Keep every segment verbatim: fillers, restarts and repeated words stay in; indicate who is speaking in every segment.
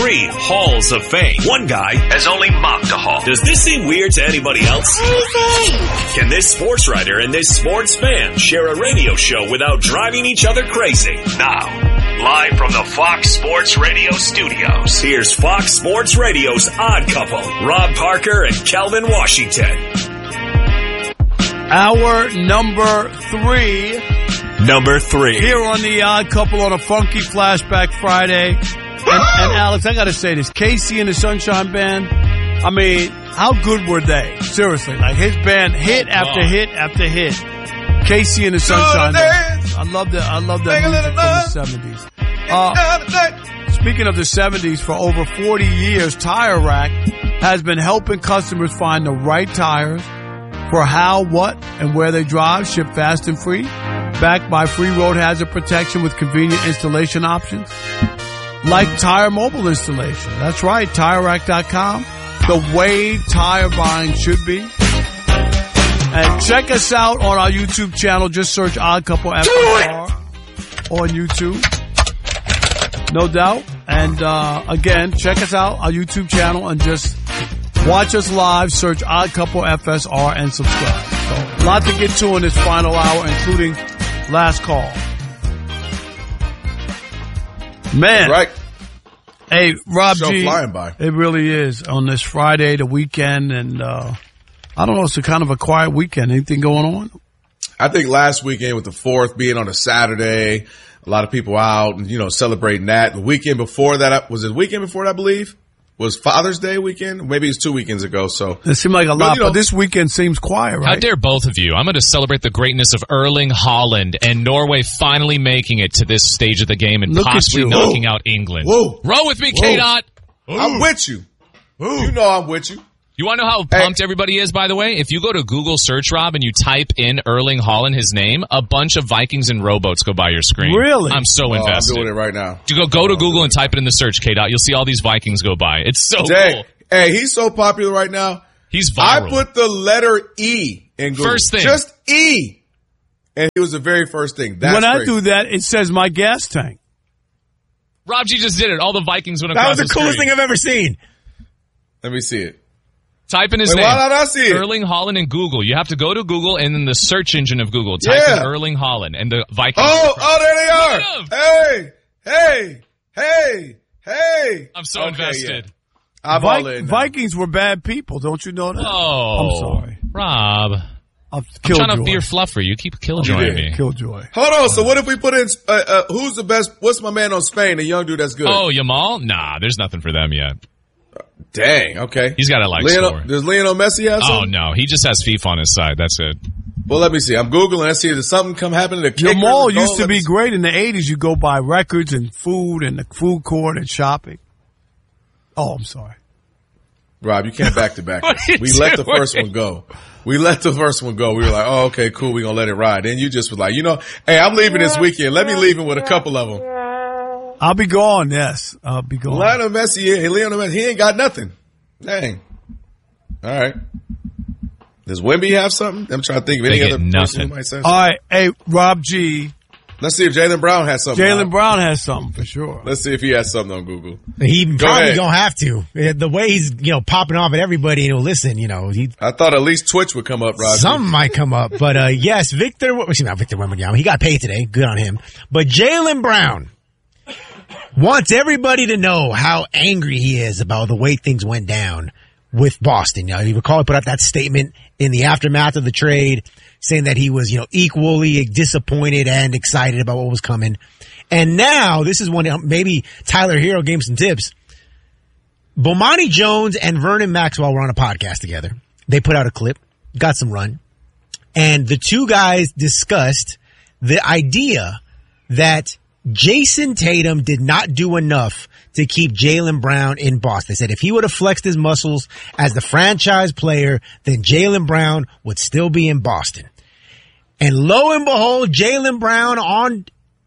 Speaker 1: Three halls of fame. One guy has only mopped a hall. Does this seem weird to anybody else?
Speaker 2: Crazy.
Speaker 1: Can this sports writer and this sports fan share a radio show without driving each other crazy? Now, live from the Fox Sports Radio studios, here's Fox Sports Radio's Odd Couple, Rob Parker and Kelvin Washington.
Speaker 3: Hour number three.
Speaker 1: Number three.
Speaker 3: Here on the Odd Couple on a funky Flashback Friday. And, and Alex, I gotta say this, Casey and the Sunshine Band, I mean, how good were they? Seriously, like his band hit
Speaker 4: oh,
Speaker 3: after
Speaker 4: God.
Speaker 3: hit after hit. Casey and the Sunshine Band. I love that, I love that music from the seventies. Uh, speaking of the seventies, for over forty years, Tire Rack has been helping customers find the right tires for how, what, and where they drive, shipped fast and free, backed by free road hazard protection with convenient installation options. Like tire mobile installation. That's right, Tire Rack dot com. The way tire buying should be. And check us out on our YouTube channel. Just search Odd Couple F R on YouTube. No doubt. And uh again, check us out, our YouTube channel, and just watch us live. Search Odd Couple F S R and subscribe. So, a lot to get to in this final hour, including last call. Man.
Speaker 4: Right.
Speaker 3: Hey, Rob
Speaker 4: Show
Speaker 3: G.
Speaker 4: flying by.
Speaker 3: It really is on this Friday, the weekend, and uh I don't know, it's a kind of a quiet weekend. Anything going on?
Speaker 4: I think last weekend with the fourth being on a Saturday, a lot of people out and, you know, celebrating that. The weekend before that, was it the weekend before that, I believe? Was Father's Day weekend? Maybe it was two weekends ago. So
Speaker 3: it seemed like a lot,
Speaker 4: but, you know,
Speaker 3: but this weekend seems quiet, right?
Speaker 5: How dare both of you? I'm going to celebrate the greatness of Erling Haaland and Norway finally making it to this stage of the game and
Speaker 3: Look at
Speaker 5: possibly
Speaker 3: you.
Speaker 5: knocking
Speaker 4: Whoa.
Speaker 5: out England.
Speaker 4: Whoa.
Speaker 5: Roll with me,
Speaker 4: Whoa.
Speaker 5: K-Dot.
Speaker 4: I'm with you. You know I'm with you.
Speaker 5: You want to know how pumped hey. everybody is, by the way? If you go to Google search, Rob, and you type in Erling Haaland, his name, a bunch of Vikings and rowboats go by your screen.
Speaker 3: Really?
Speaker 5: I'm so
Speaker 4: Oh,
Speaker 5: invested.
Speaker 4: I'm doing it right now.
Speaker 5: You go go to Google and type it in the search, K-Dot. You'll see all these Vikings go by. It's so
Speaker 4: Dang.
Speaker 5: cool.
Speaker 4: Hey, he's so popular right now.
Speaker 5: He's viral.
Speaker 4: I put the letter E in Google.
Speaker 5: First thing.
Speaker 4: Just E. And it was the very first thing. That's
Speaker 3: when I
Speaker 4: crazy.
Speaker 3: do that, it says my gas tank.
Speaker 5: Rob G just did it. All the Vikings went
Speaker 6: That
Speaker 5: across
Speaker 6: was the coolest
Speaker 5: screen.
Speaker 6: thing I've ever seen.
Speaker 4: Let me see it.
Speaker 5: Type in his
Speaker 4: Wait,
Speaker 5: name.
Speaker 4: why did I see it?
Speaker 5: Erling Haaland in Google. You have to go to Google and in the search engine of Google, type
Speaker 4: Yeah.
Speaker 5: in Erling Haaland and the Vikings.
Speaker 4: Oh, oh, there
Speaker 5: Look
Speaker 4: they are. Hey, hey, hey, hey.
Speaker 5: I'm so
Speaker 4: Okay,
Speaker 5: invested.
Speaker 4: yeah. I'm
Speaker 3: Vi-
Speaker 4: all in now.
Speaker 3: Vikings were bad people, don't you know that?
Speaker 5: Oh,
Speaker 3: I'm sorry.
Speaker 5: Rob.
Speaker 3: I'm
Speaker 5: I'm trying to
Speaker 3: Killjoy.
Speaker 5: be your fluffer. You keep killjoying me.
Speaker 3: Killjoy.
Speaker 4: Hold on. So what if we put in, uh, uh, who's the best, what's my man on Spain, the young dude that's good?
Speaker 5: Oh, Yamal? Nah, there's nothing for them yet.
Speaker 4: Dang, okay.
Speaker 5: He's got to like
Speaker 4: Lionel,
Speaker 5: score.
Speaker 4: does Lionel Messi have
Speaker 5: Oh,
Speaker 4: something?
Speaker 5: no. He just has FIFA on his side. That's it.
Speaker 4: Well, let me see. I'm Googling. Let's see if there's something come happen to the kicker.
Speaker 3: Jamal
Speaker 4: the goal.
Speaker 3: used to
Speaker 4: Let me
Speaker 3: be
Speaker 4: see.
Speaker 3: great in the eighties. You go buy records and food and the food court and shopping. Oh, I'm sorry.
Speaker 4: Rob, you can't back to back.
Speaker 5: What are you
Speaker 4: We let the
Speaker 5: doing?
Speaker 4: first one go. We let the first one go. We were like, oh, okay, cool. We're going to let it ride. Then you just was like, you know, hey, I'm leaving this weekend. Let me leave him with a couple of them.
Speaker 3: I'll be gone, yes. I'll be gone.
Speaker 4: Lionel Messi, hey, Lionel Messi, he ain't got nothing. Dang. All right. Does Wemby have something? I'm trying to think of any
Speaker 5: They
Speaker 4: other
Speaker 5: get
Speaker 4: person
Speaker 5: nothing.
Speaker 4: who might say
Speaker 3: All
Speaker 4: something.
Speaker 3: right. Hey, Rob G.
Speaker 4: Let's see if Jaylen Brown has something.
Speaker 3: Jaylen
Speaker 4: Rob.
Speaker 3: Brown has something for sure.
Speaker 4: Let's see if he has something on Google.
Speaker 6: He probably
Speaker 4: ahead.
Speaker 6: gonna have to. The way he's, you know, popping off at everybody and he'll listen, you know, he,
Speaker 4: I thought at least Twitch would come up, Rob.
Speaker 6: something might come up. But, uh, yes, Victor, excuse me, not Victor Wembanyama. He got paid today. Good on him. But Jaylen Brown wants everybody to know how angry he is about the way things went down with Boston. You know, you recall he put out that statement in the aftermath of the trade saying that he was, you know, equally disappointed and excited about what was coming. And now, this is when maybe Tyler Hero gave him some tips. Bomani Jones and Vernon Maxwell were on a podcast together. They put out a clip, got some run, and the two guys discussed the idea that Jason Tatum did not do enough to keep Jaylen Brown in Boston. They said if he would have flexed his muscles as the franchise player, then Jaylen Brown would still be in Boston. And lo and behold, Jaylen Brown on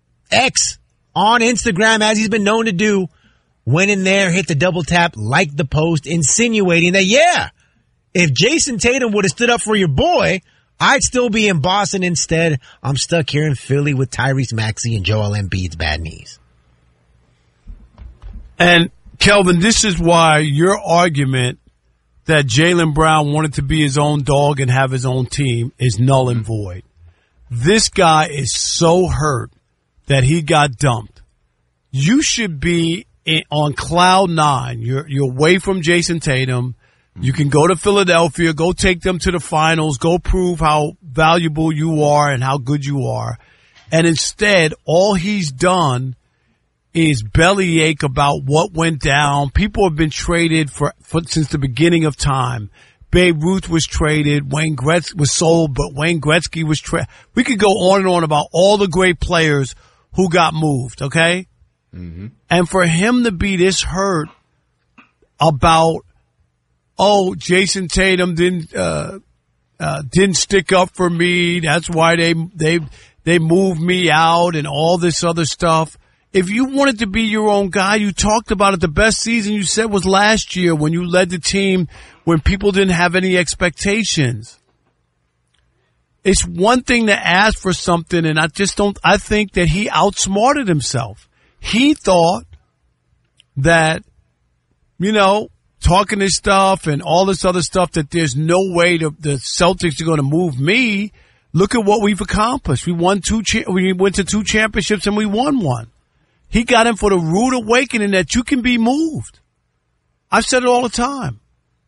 Speaker 6: X, on Instagram, as he's been known to do, went in there, hit the double tap, liked the post, insinuating that, yeah, if Jason Tatum would have stood up for your boy, I'd still be in Boston instead. I'm stuck here in Philly with Tyrese Maxey and Joel Embiid's bad knees.
Speaker 3: And Kelvin, this is why your argument that Jaylen Brown wanted to be his own dog and have his own team is null and void. This guy is so hurt that he got dumped. You should be in, on cloud nine. You're you're away from Jason Tatum. You can go to Philadelphia, go take them to the finals, go prove how valuable you are and how good you are. And instead, all he's done is bellyache about what went down. People have been traded for, for since the beginning of time. Babe Ruth was traded. Wayne Gretzky was sold, but Wayne Gretzky was traded. We could go on and on about all the great players who got moved, okay? Mm-hmm. And for him to be this hurt about, oh, Jason Tatum didn't uh, uh, didn't stick up for me. That's why they they they moved me out and all this other stuff. If you wanted to be your own guy, you talked about it. The best season you said was last year when you led the team when people didn't have any expectations. It's one thing to ask for something, and I just don't. I think that he outsmarted himself. He thought that, you know, talking this stuff and all this other stuff, that there's no way to, the Celtics are going to move me. Look at what we've accomplished. We won two. Cha- we went to two championships and we won one. He got in for the rude awakening that you can be moved. I've said it all the time.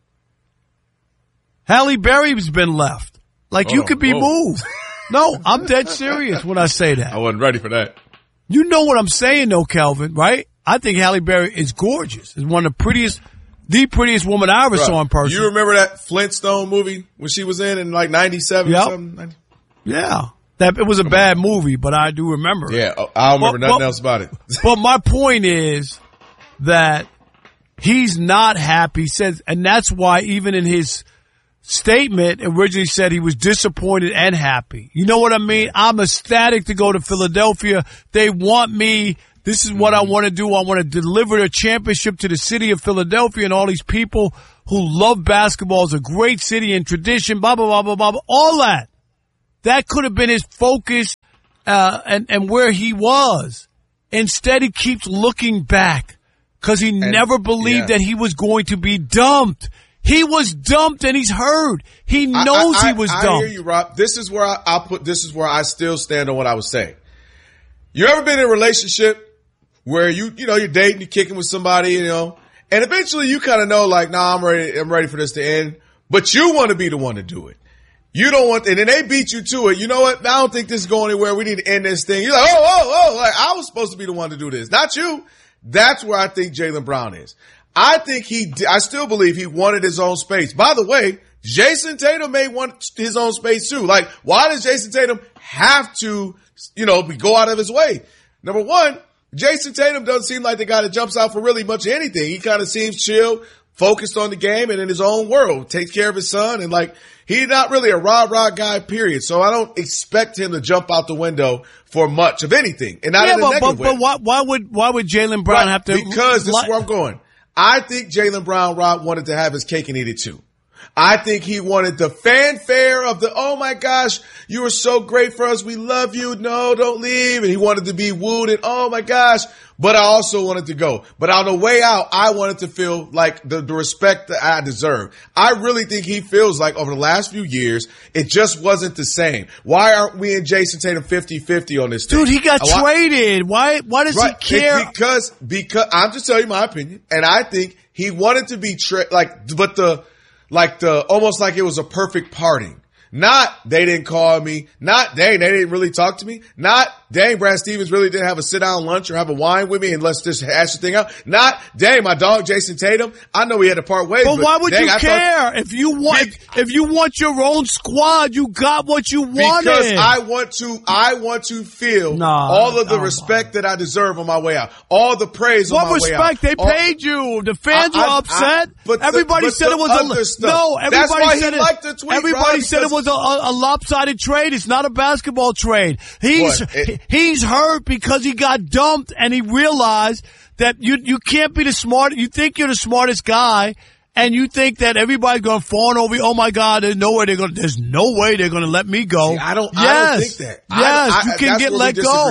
Speaker 3: Halle Berry's been left. Like, oh, you could be whoa. moved. No, I'm dead serious when I say that.
Speaker 4: I wasn't ready for that.
Speaker 3: You know what I'm saying, though, Kelvin, right? I think Halle Berry is gorgeous. Is one of the prettiest, the prettiest woman I ever Bro, saw in person.
Speaker 4: You remember that Flintstone movie when she was in in like ninety-seven
Speaker 3: yep.
Speaker 4: or something? ninety
Speaker 3: Yeah. That, it was a bad movie, but I do remember it.
Speaker 4: Yeah, I don't remember
Speaker 3: but,
Speaker 4: nothing
Speaker 3: but,
Speaker 4: else about it.
Speaker 3: But my point is that he's not happy. He says, and that's why even in his statement originally said he was disappointed and happy. You know what I mean? I'm ecstatic to go to Philadelphia. They want me. This is what I want to do. I want to deliver a championship to the city of Philadelphia and all these people who love basketball. It's a great city and tradition, blah, blah, blah, blah, blah, blah. All that. That could have been his focus uh, and, and where he was. Instead, he keeps looking back because he and, never believed yeah. that he was going to be dumped. He was dumped and he's hurt. He knows
Speaker 4: I, I,
Speaker 3: he was
Speaker 4: I,
Speaker 3: dumped.
Speaker 4: I hear you, Rob. This is where I, I'll put. This is where I still stand on what I was saying. You ever been in a relationship where you, you know, you're dating, you're kicking with somebody, you know, and eventually you kind of know, like, nah, I'm ready. I'm ready for this to end, but you want to be the one to do it. You don't want, and then they beat you to it. You know what? I don't think this is going anywhere. We need to end this thing. You're like, oh, oh, oh, like I was supposed to be the one to do this, not you. That's where I think Jaylen Brown is. I think he, I still believe he wanted his own space. By the way, Jason Tatum may want his own space too. Like, why does Jason Tatum have to, you know, go out of his way? Number one, Jason Tatum doesn't seem like the guy that jumps out for really much of anything. He kind of seems chill, focused on the game and in his own world, takes care of his son, and like, he's not really a rah-rah guy, period. So I don't expect him to jump out the window for much of anything. And not
Speaker 3: yeah,
Speaker 4: in a
Speaker 3: but,
Speaker 4: negative
Speaker 3: but,
Speaker 4: way.
Speaker 3: but why, why would, why would Jaylen Brown
Speaker 4: right,
Speaker 3: have to?
Speaker 4: Because this li- is where I'm going. I think Jaylen Brown, Rob, wanted to have his cake and eat it too. I think he wanted the fanfare of the, oh my gosh, you were so great for us. We love you. No, don't leave. And he wanted to be wooed and, oh my gosh. But I also wanted to go. But on the way out, I wanted to feel like the, the respect that I deserve. I really think he feels like over the last few years, it just wasn't the same. Why aren't we and Jason Tatum fifty-fifty on this thing?
Speaker 3: Dude, he got why, traded. Why, why does right, he care?
Speaker 4: Because, because, I'm just telling you my opinion. And I think he wanted to be, tra- like, but the, like the, almost like it was a perfect parting. Not, they didn't call me. Not, dang, they didn't really talk to me. Not, dang, Brad Stevens really didn't have a sit down lunch or have a wine with me and let's just hash the thing out. Not, dang, my dog Jason Tatum. I know we had to part ways.
Speaker 3: But,
Speaker 4: but
Speaker 3: why would
Speaker 4: dang,
Speaker 3: you
Speaker 4: I
Speaker 3: care?
Speaker 4: thought,
Speaker 3: if you want, if, if you want your own squad, you got what you wanted.
Speaker 4: Because I want to, I want to feel
Speaker 3: nah,
Speaker 4: all of the
Speaker 3: oh
Speaker 4: respect my. that I deserve on my way out. All the praise
Speaker 3: what
Speaker 4: on my
Speaker 3: respect?
Speaker 4: way out.
Speaker 3: They
Speaker 4: all,
Speaker 3: paid you. The fans
Speaker 4: I,
Speaker 3: were
Speaker 4: I,
Speaker 3: upset.
Speaker 4: I, but
Speaker 3: everybody
Speaker 4: the, but
Speaker 3: said it was a,
Speaker 4: stuff.
Speaker 3: no, everybody
Speaker 4: That's why
Speaker 3: said
Speaker 4: he
Speaker 3: it,
Speaker 4: liked the tweet,
Speaker 3: everybody
Speaker 4: Rob,
Speaker 3: said it was a, a, a lopsided trade. It's not a basketball trade. He's, it, he's hurt because he got dumped and he realized that you, you can't be the smart, you think you're the smartest guy and you think that everybody's going to fawn over you. Oh my God, there's no way they're going to, there's no way they're going to let me go.
Speaker 4: See, I don't,
Speaker 3: yes.
Speaker 4: I don't think that.
Speaker 3: Yes,
Speaker 4: I, I,
Speaker 3: you can get let go.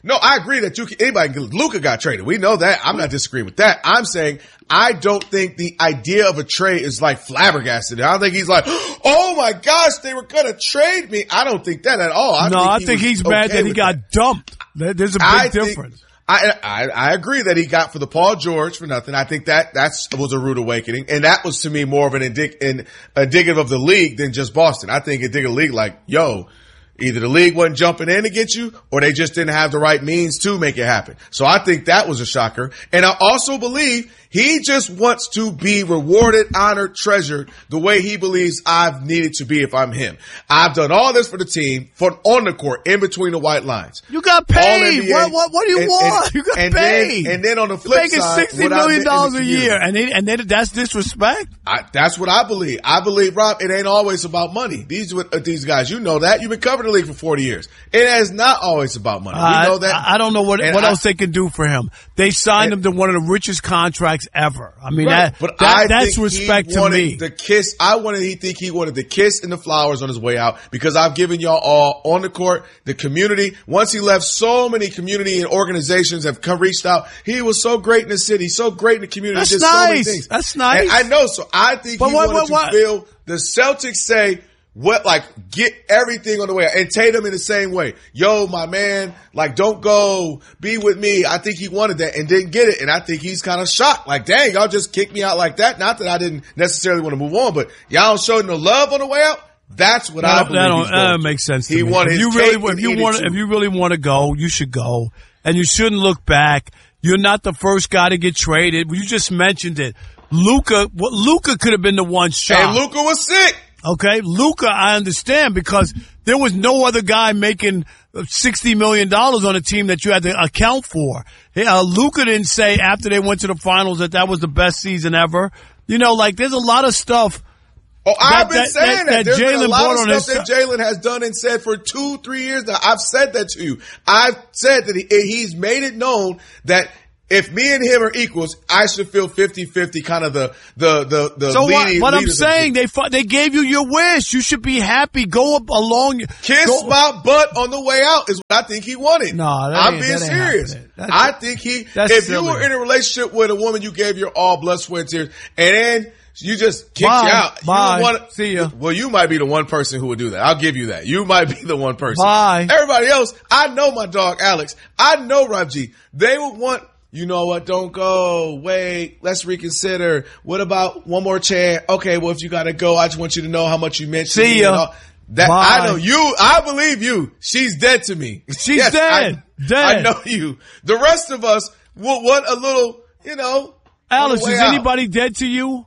Speaker 4: No, I agree that you can, anybody, Luka got traded. We know that. I'm not disagreeing with that. I'm saying I don't think the idea of a trade is like flabbergasted. I don't think he's like, oh my gosh, they were going to trade me. I don't think that at all. I
Speaker 3: no,
Speaker 4: think
Speaker 3: I
Speaker 4: he
Speaker 3: think he's mad
Speaker 4: okay
Speaker 3: that he got
Speaker 4: that.
Speaker 3: dumped. There's a big
Speaker 4: I
Speaker 3: difference.
Speaker 4: Think, I, I I agree that he got for the Paul George for nothing. I think that that's was a rude awakening, and that was to me more of an indic, in, indicative of the league than just Boston. I think indicative of the league, like, yo, either the league wasn't jumping in to get you, or they just didn't have the right means to make it happen. So I think that was a shocker, and I also believe he just wants to be rewarded, honored, treasured the way he believes I've needed to be if I'm him. I've done all this for the team, for on the court, in between the white lines.
Speaker 3: You got paid. What, what, what do you
Speaker 4: and,
Speaker 3: want?
Speaker 4: And,
Speaker 3: you got
Speaker 4: and
Speaker 3: paid.
Speaker 4: Then, and then on the
Speaker 3: You're
Speaker 4: flip
Speaker 3: making
Speaker 4: side,
Speaker 3: sixty million dollars a year, and they, and they, that's disrespect.
Speaker 4: I, that's what I believe. I believe, Rob, it ain't always about money. These uh, these guys, you know that. You've been covering the league for forty years. It is not always about money. We
Speaker 3: I,
Speaker 4: know that.
Speaker 3: I, I don't know what
Speaker 4: and
Speaker 3: what
Speaker 4: I,
Speaker 3: else they can do for him. They signed
Speaker 4: and,
Speaker 3: him to one of the richest contracts ever. I mean,
Speaker 4: right.
Speaker 3: that,
Speaker 4: but
Speaker 3: that
Speaker 4: I
Speaker 3: that's
Speaker 4: think
Speaker 3: respect
Speaker 4: he
Speaker 3: to
Speaker 4: wanted
Speaker 3: me.
Speaker 4: The kiss. I wanted. He think he wanted the kiss and the flowers on his way out because I've given y'all all on the court, the community. Once he left, so many community and organizations have come reached out. He was so great in the city, so great in the community.
Speaker 3: That's
Speaker 4: did
Speaker 3: nice.
Speaker 4: So many things.
Speaker 3: That's nice.
Speaker 4: And I know. So I think
Speaker 3: but
Speaker 4: he
Speaker 3: what,
Speaker 4: wanted
Speaker 3: what, what?
Speaker 4: to feel the Celtics say. What, like, get everything on the way out. And Tatum in the same way. Yo, my man, like, don't go, be with me. I think he wanted that and didn't get it. And I think he's kind of shocked. Like, dang, y'all just kicked me out like that. Not that I didn't necessarily want to move on, but y'all don't show no love on the way out. That's what
Speaker 3: that,
Speaker 4: I believe.
Speaker 3: That don't,
Speaker 4: he's
Speaker 3: that
Speaker 4: going
Speaker 3: don't
Speaker 4: to.
Speaker 3: make sense to
Speaker 4: he
Speaker 3: me.
Speaker 4: wanted
Speaker 3: if you
Speaker 4: his
Speaker 3: really,
Speaker 4: cake
Speaker 3: if
Speaker 4: and
Speaker 3: you
Speaker 4: eat it
Speaker 3: want,
Speaker 4: too.
Speaker 3: if you really want to go, you should go. And you shouldn't look back. You're not the first guy to get traded. You just mentioned it. Luka, well, Luka could have been the one shot.
Speaker 4: And Luka was sick.
Speaker 3: Okay, Luka, I understand because there was no other guy making sixty million dollars on a team that you had to account for. Uh, Luka didn't say after they went to the finals that that was the best season ever. You know, like there's a lot of stuff.
Speaker 4: Oh, I've been
Speaker 3: that,
Speaker 4: saying
Speaker 3: that,
Speaker 4: that.
Speaker 3: that
Speaker 4: There's been a
Speaker 3: Jalen
Speaker 4: lot of
Speaker 3: brought on
Speaker 4: stuff
Speaker 3: his
Speaker 4: that Jalen has done and said for two, three years now. I've said that to you. I've said that he, he's made it known that if me and him are equals, I should feel fifty-fifty, kind of the, the, the, the
Speaker 3: So
Speaker 4: leading,
Speaker 3: what, what I'm
Speaker 4: leaders of
Speaker 3: saying,
Speaker 4: the
Speaker 3: they fu- they gave you your wish. You should be happy. Go up along.
Speaker 4: Kiss
Speaker 3: go,
Speaker 4: my butt on the way out is what I think he wanted.
Speaker 3: No, that
Speaker 4: I'm
Speaker 3: ain't-
Speaker 4: being
Speaker 3: that ain't
Speaker 4: serious.
Speaker 3: happening. That's-
Speaker 4: I think he,
Speaker 3: that's
Speaker 4: if
Speaker 3: silly.
Speaker 4: you were in a relationship with a woman, you gave your all blood, sweat, and tears, and then you just kicked
Speaker 3: Bye.
Speaker 4: you out.
Speaker 3: Bye.
Speaker 4: You wanna,
Speaker 3: See ya.
Speaker 4: Well, you might be the one person who would do that. I'll give you that. You might be the one person.
Speaker 3: Bye.
Speaker 4: Everybody else, I know my dog Alex. I know Rob G. They would want, you know what, don't go. Wait, let's reconsider. What about one more chance? Okay, well, if you got to go, I just want you to know how much you meant to
Speaker 3: See
Speaker 4: me.
Speaker 3: ya.
Speaker 4: and all. That
Speaker 3: Bye.
Speaker 4: I know you. I believe you. She's dead to me.
Speaker 3: She's
Speaker 4: Yes,
Speaker 3: dead.
Speaker 4: I,
Speaker 3: Dead.
Speaker 4: I know you. The rest of us will want a little, you know.
Speaker 3: Alex,
Speaker 4: on the way
Speaker 3: is
Speaker 4: out.
Speaker 3: anybody dead to you?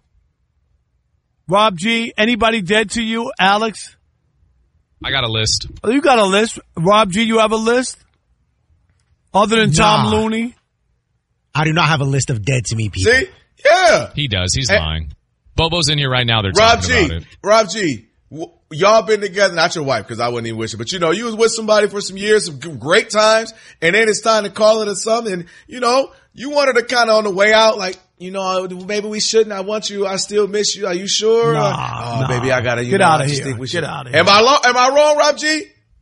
Speaker 3: Rob G, anybody dead to you? Alex?
Speaker 5: I got a list.
Speaker 3: Oh, you got a list. Rob G, you have a list? Other than Tom
Speaker 6: Nah.
Speaker 3: Looney?
Speaker 6: I do not have a list of dead to me people.
Speaker 4: See? Yeah.
Speaker 5: He does. He's
Speaker 4: Hey.
Speaker 5: lying. Bobo's in here right now. They're
Speaker 4: Rob
Speaker 5: talking
Speaker 4: G.
Speaker 5: about it.
Speaker 4: Rob G. W- y'all been together, not your wife, because I wouldn't even wish it, but you know, you was with somebody for some years, some g- great times, and then it's time to call it or something, and you know, you wanted to kind of on the way out, like, you know, maybe we shouldn't. I want you. I still miss you. Are you sure?
Speaker 3: Nah,
Speaker 4: oh,
Speaker 3: nah.
Speaker 4: baby, I gotta. You
Speaker 3: Get
Speaker 4: know,
Speaker 3: outta
Speaker 4: I just
Speaker 3: here.
Speaker 4: think we
Speaker 3: Get
Speaker 4: should.
Speaker 3: outta here.
Speaker 4: Am I lo- Am I wrong, Rob G?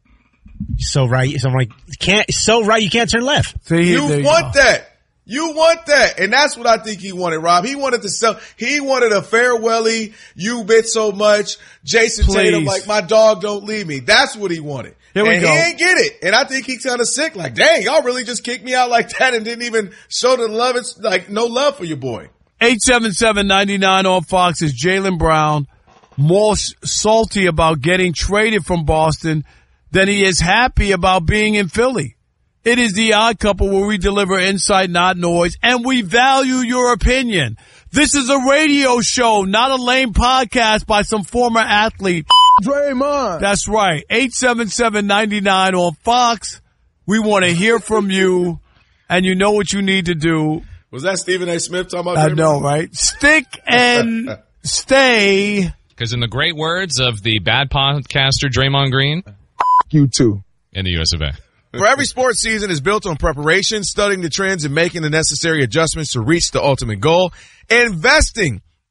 Speaker 6: So right, so I'm like, can't so right, you can't turn left.
Speaker 3: See,
Speaker 4: You
Speaker 3: there
Speaker 4: want
Speaker 3: go.
Speaker 4: that. You want that. And that's what I think he wanted, Rob. He wanted to sell, he wanted a farewelly, you bit so much, Jason
Speaker 3: Please.
Speaker 4: Tatum, like my dog don't leave me. That's what he wanted.
Speaker 3: Here we
Speaker 4: and
Speaker 3: go.
Speaker 4: he ain't get it. And I think he's kind of sick. Like, dang, y'all really just kicked me out like that and didn't even show the love. It's like no love for your boy.
Speaker 3: eight seven seven, nine nine on Fox is Jaylen Brown more s- salty about getting traded from Boston than he is happy about being in Philly. It is the Odd Couple where we deliver insight, not noise, and we value your opinion. This is a radio show, not a lame podcast by some former athlete.
Speaker 2: Draymond.
Speaker 3: That's right. eight seven seven, nine nine on Fox. We want to hear from you, and you know what you need to do.
Speaker 4: Was that Stephen A. Smith talking about
Speaker 3: I
Speaker 4: Draymond?
Speaker 3: know, right? Stick and stay.
Speaker 5: Because in the great words of the bad podcaster Draymond Green,
Speaker 2: You too.
Speaker 5: in the U S of A.
Speaker 4: For every sports season is built on preparation, studying the trends, and making the necessary adjustments to reach the ultimate goal. Investing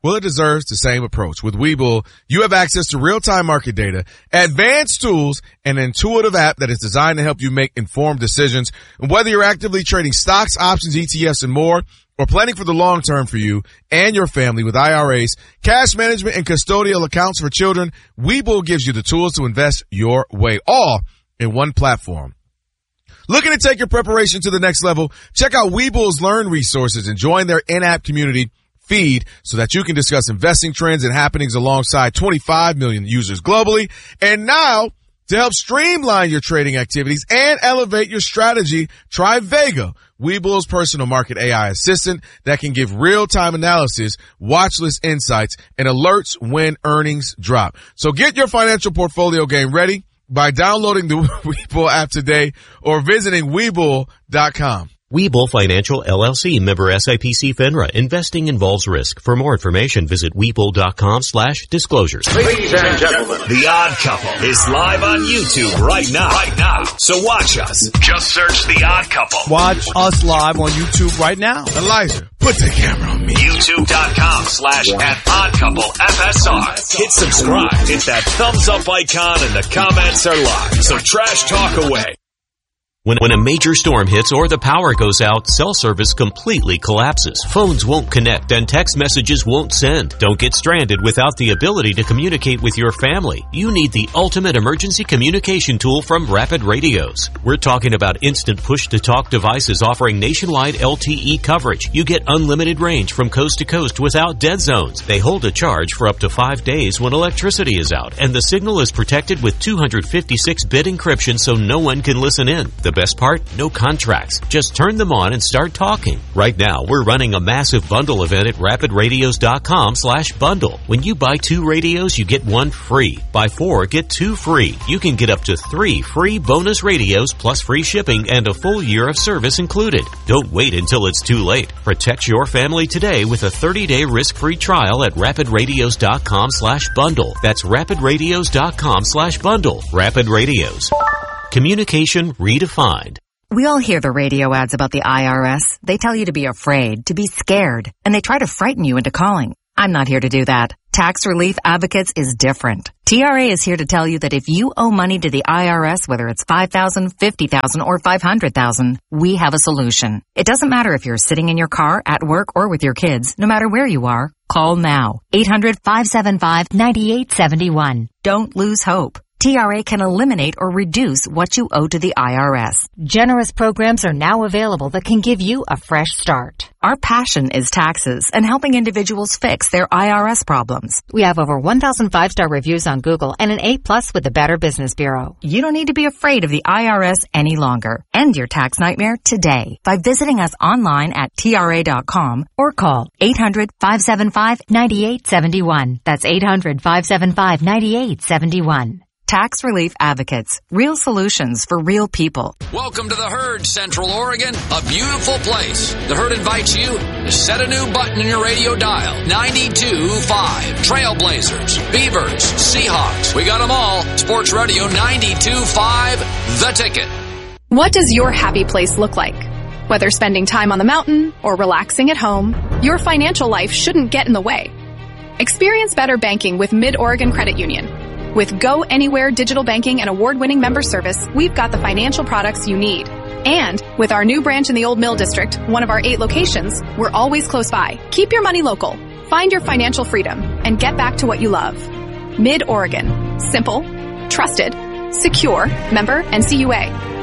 Speaker 4: Well, it deserves the same approach. With Webull, you have access to real-time market data, advanced tools, and an intuitive app that is designed to help you make informed decisions. And whether you're actively trading stocks, options, E T Fs, and more, or planning for the long term for you and your family with I R As, cash management, and custodial accounts for children, Webull gives you the tools to invest your way, all in one platform. Looking to take your preparation to the next level? Check out Webull's Learn resources and join their in-app community feed so that you can discuss investing trends and happenings alongside twenty-five million users globally. And now, to help streamline your trading activities and elevate your strategy, try Vega, Webull's personal market A I assistant that can give real-time analysis, watch list insights, and alerts when earnings drop. So get your financial portfolio game ready by downloading the Webull app today or visiting Webull dot com.
Speaker 7: Webull Financial, L L C, member S I P C FINRA. Investing involves risk. For more information, visit Webull dot com slash disclosures.
Speaker 1: Ladies and gentlemen, The Odd Couple is live on YouTube right now. Right now. So watch us. Just search The Odd Couple.
Speaker 3: Watch us live on YouTube right now.
Speaker 4: Elijah, put the camera on me.
Speaker 1: YouTube dot com slash at Odd Couple F S R. Hit subscribe. Hit that thumbs up icon and the comments are live. So trash talk away.
Speaker 7: When, when a major storm hits or the power goes out, cell service completely collapses. Phones won't connect and text messages won't send. Don't get stranded without the ability to communicate with your family. You need the ultimate emergency communication tool from Rapid Radios. We're talking about instant push-to-talk devices offering nationwide L T E coverage. You get unlimited range from coast to coast without dead zones. They hold a charge for up to five days when electricity is out, and the signal is protected with two fifty-six bit encryption so no one can listen in. The best part? No contracts. Just turn them on and start talking. Right now, we're running a massive bundle event at rapid radios dot com slash bundle. When you buy two radios, you get one free. Buy four, get two free. You can get up to three free bonus radios plus free shipping and a full year of service included. Don't wait until it's too late. Protect your family today with a thirty-day risk-free trial at rapid radios dot com slash bundle. That's rapid radios dot com slash bundle. Rapid Radios. Communication redefined.
Speaker 8: We all hear the radio ads about the I R S. They tell you to be afraid, to be scared, and they try to frighten you into calling. I'm not here to do that. Tax Relief Advocates is different. T R A is here to tell you that if you owe money to the I R S, whether it's five thousand dollars, fifty thousand dollars, or five hundred thousand dollars, we have a solution. It doesn't matter if you're sitting in your car, at work, or with your kids. No matter where you are, call now. eight hundred, five seven five, nine eight seven one. Don't lose hope. T R A can eliminate or reduce what you owe to the I R S.
Speaker 9: Generous programs are now available that can give you a fresh start.
Speaker 8: Our passion is taxes and helping individuals fix their I R S problems.
Speaker 9: We have over one thousand five-star reviews on Google and an A plus with the Better Business Bureau.
Speaker 8: You don't need to be afraid of the I R S any longer. End your tax nightmare today by visiting us online at T R A dot com or call eight hundred, five seven five, nine eight seven one. That's eight hundred, five seven five, nine eight seven one. Tax Relief Advocates. Real solutions for real people.
Speaker 10: Welcome to the Herd, Central Oregon, a beautiful place. The Herd invites you to set a new button in your radio dial. ninety-two point five. Trailblazers, Beavers, Seahawks. We got them all. Sports Radio ninety-two point five, The Ticket.
Speaker 11: What does your happy place look like? Whether spending time on the mountain or relaxing at home, your financial life shouldn't get in the way. Experience better banking with Mid-Oregon Credit Union. With Go Anywhere digital banking and award-winning member service, we've got the financial products you need. And with our new branch in the Old Mill District, one of our eight locations, we're always close by. Keep your money local. Find your financial freedom and get back to what you love. Mid-Oregon. Simple, trusted, secure. Member N C U A.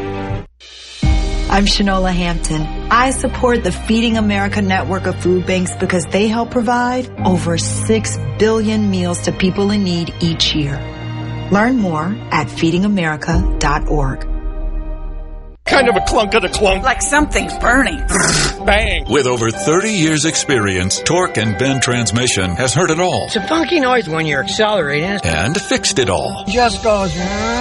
Speaker 12: I'm Shanola Hampton. I support the Feeding America network of food banks because they help provide over six billion meals to people in need each year. Learn more at feeding america dot org.
Speaker 13: Kind of a clunk of the clunk.
Speaker 14: Like something's burning.
Speaker 13: Bang.
Speaker 15: With over thirty years experience, Torque and Bend Transmission has heard it all.
Speaker 14: It's a funky noise when you're accelerating.
Speaker 15: And fixed it all.
Speaker 14: Just goes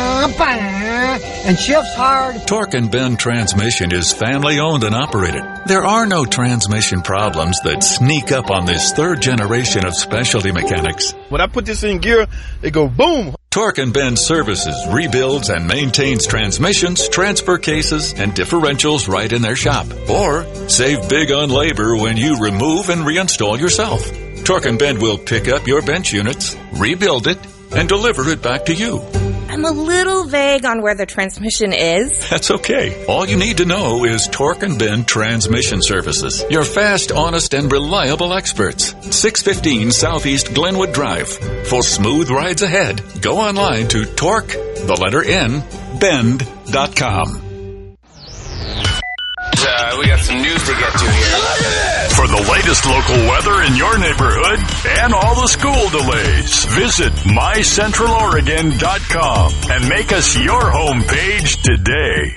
Speaker 14: bang and shifts hard.
Speaker 15: Torque and Bend Transmission is family owned and operated. There are no transmission problems that sneak up on this third generation of specialty mechanics.
Speaker 13: When I put this in gear, it go boom.
Speaker 15: Torque and Bend services, rebuilds, and maintains transmissions, transfer cases, and differentials right in their shop. Or save big on labor when you remove and reinstall yourself. Torque and Bend will pick up your bench units, rebuild it, and deliver it back to you.
Speaker 16: I'm a little vague on where the transmission is.
Speaker 15: That's okay. All you need to know is Torque and Bend Transmission Services. Your fast, honest, and reliable experts. six fifteen Southeast Glenwood Drive. For smooth rides ahead, go online to Torque, the letter N, bend dot com.
Speaker 17: Uh, we got some news to get to here.
Speaker 1: For the latest local weather in your neighborhood and all the school delays, visit my central oregon dot com and make us your homepage today.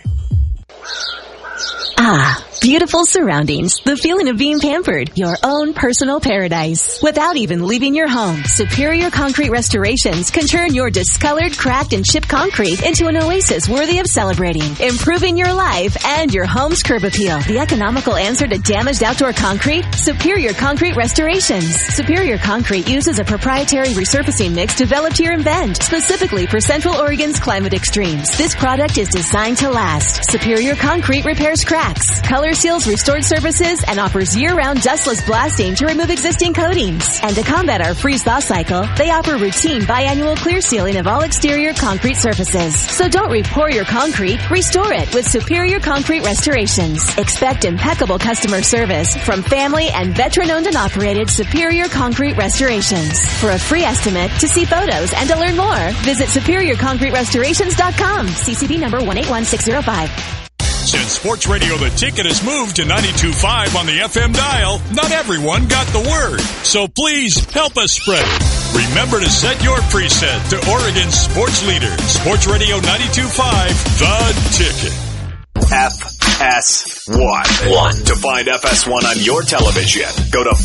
Speaker 18: Ah, beautiful surroundings. The feeling of being pampered. Your own personal paradise. Without even leaving your home, Superior Concrete Restorations can turn your discolored, cracked, and chipped concrete into an oasis worthy of celebrating. Improving your life and your home's curb appeal. The economical answer to damaged outdoor concrete? Superior Concrete Restorations. Superior Concrete uses a proprietary resurfacing mix developed here in Bend, specifically for Central Oregon's climate extremes. This product is designed to last. Superior Concrete repairs cracks, color seals restored surfaces, and offers year-round dustless blasting to remove existing coatings. And to combat our freeze-thaw cycle, they offer routine biannual clear sealing of all exterior concrete surfaces. So don't re-pour your concrete, restore it with Superior Concrete Restorations. Expect impeccable customer service from family and veteran-owned and operated Superior Concrete Restorations. For a free estimate, to see photos, and to learn more, visit superior concrete restorations dot com. C C B number one eight one six zero five.
Speaker 1: Since Sports Radio The Ticket has moved to ninety-two point five on the F M dial, not everyone got the word. So please help us spread it. Remember to set your preset to Oregon's sports leader, Sports Radio ninety-two point five, The Ticket.
Speaker 19: F S one. One. To find F S one on your television, go to